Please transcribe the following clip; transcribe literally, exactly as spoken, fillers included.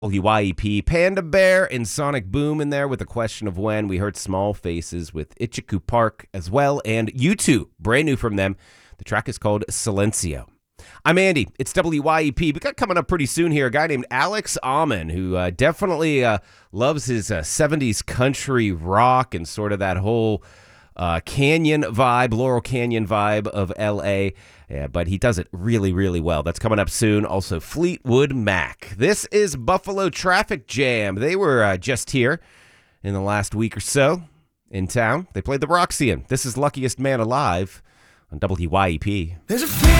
W Y E P, Panda Bear and Sonic Boom in there with a question of when. We heard Small Faces with Ichiku Park as well, and U two, brand new from them. The track is called Silencio. I'm Andy. It's W Y E P. We got coming up pretty soon here a guy named Alex Ammon, who uh, definitely uh, loves his uh, seventies country rock and sort of that whole uh, canyon vibe, Laurel Canyon vibe of L A. Yeah, but he does it really, really well. That's coming up soon. Also, Fleetwood Mac. This is Buffalo Traffic Jam. They were uh, just here in the last week or so in town. They played the Roxy. This is Luckiest Man Alive on W Y E P. There's a fear